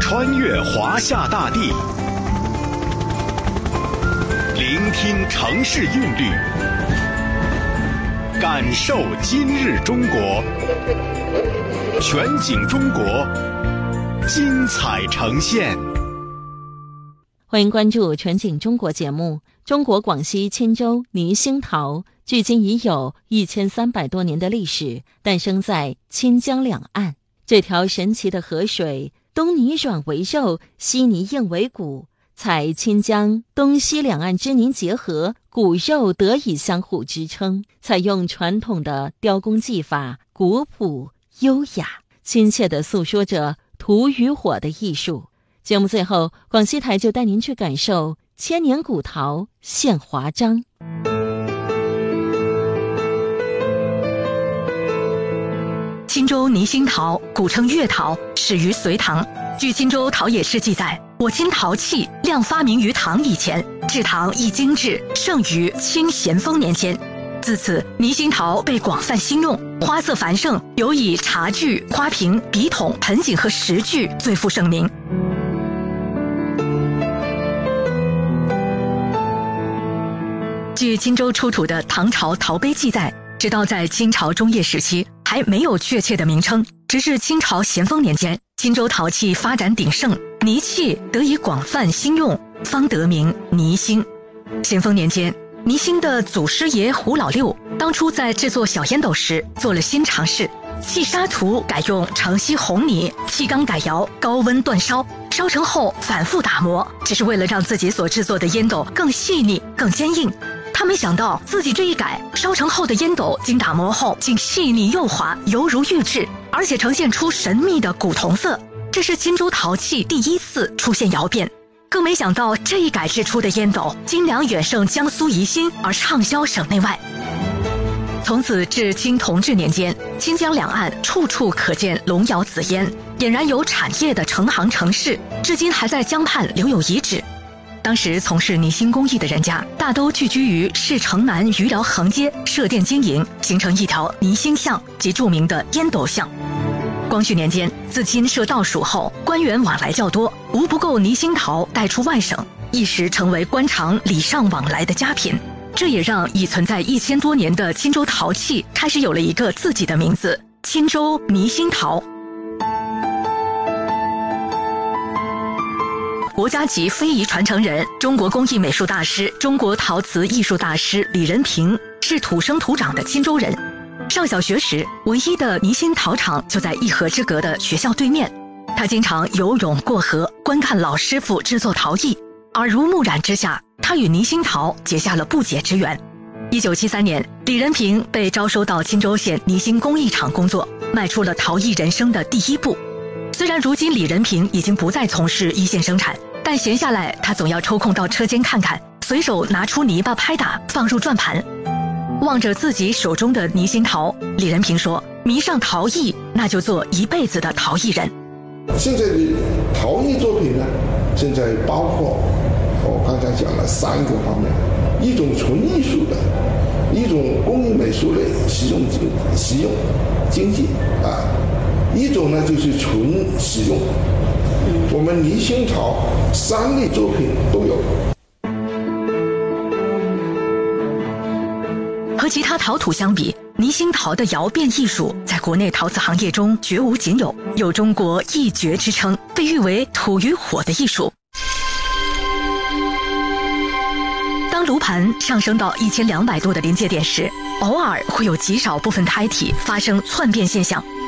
穿越华夏大地，聆听城市韵律，感受今日中国。全景中国，精彩呈现。 欢迎关注全景中国节目。中国广西钦州泥兴陶距今已有1300多年的历史，诞生在钦江两岸。这条神奇的河水，东泥软为肉，西泥硬为骨，采钦江东西两岸之泥结合，骨肉得以相互支撑，采用传统的雕工技法，古朴优雅，亲切地诉说着土与火的艺术。节目最后，广西台就带您去感受千年古陶现华章。 钦州泥兴陶古称月陶，始于隋唐。据钦州陶冶志记载，我钦陶器量发明于唐以前，制陶亦精致，盛于清咸丰年间。自此，泥兴陶被广泛兴用，花色繁盛，尤以茶具、花瓶、笔筒、盆景和石具最负盛名。据钦州出土的唐朝陶碑记载，直到在清朝中叶时期还没有确切的名称，直至清朝咸丰年间，钦州陶器发展鼎盛，泥器得以广泛兴用，方得名泥兴。咸丰年间，泥兴的祖师爷胡老六当初在制作小烟斗时做了新尝试，细沙土改用城西红泥，气缸改窑，高温锻烧，烧成后反复打磨，只是为了让自己所制作的烟斗更细腻、更坚硬。他没想到自己这一改，烧成后的烟斗经打磨后竟细腻又滑，犹如玉质，而且呈现出神秘的古铜色。这是钦州陶器第一次出现窑变。更没想到这一改制出的烟斗斤两远胜江苏宜兴，而畅销省内外。从此至清同治年间，钦江两岸处处可见龙窑紫烟，俨然有产业的成行成市，至今还在江畔留有遗址。当时从事泥兴工艺的人家大都聚居于市城南余寮横街设店经营，形成一条泥兴巷及著名的烟斗巷。光绪年间，自钦设道署后，官员往来较多，无不购泥兴陶带出外省，一时成为官场礼尚往来的佳品。这也让已存在1000多年的钦州陶器开始有了一个自己的名字——钦州泥兴陶。国家级非遗传承人、中国工艺美术大师、中国陶瓷艺术大师李仁平是土生土长的钦州人。上小学时，唯一的泥兴陶厂就在一河之隔的学校对面。他经常游泳过河，观看老师傅制作陶艺，耳濡目染之下，他与泥兴陶结下了不解之缘。1973年，李仁平被招收到钦州县泥兴工艺厂工作，迈出了陶艺人生的第一步。虽然如今李仁平已经不再从事一线生产，但闲下来他总要抽空到车间看看，随手拿出泥巴拍打，放入转盘。望着自己手中的泥兴陶，李仁平说：迷上陶艺，那就做一辈子的陶艺人。 现在的陶艺作品呢，现在包括我刚才讲了3个方面，一种纯艺术的，一种工艺美术类实用经济啊，一种呢就是纯实用。我们泥兴陶3类作品都有。 和其他陶土相比，泥兴陶的窑变艺术在国内陶瓷行业中绝无仅有，有中国一绝之称，被誉为土与火的艺术。当炉盘上升到1200度的临界点时，偶尔会有极少部分胎体发生窜变现象，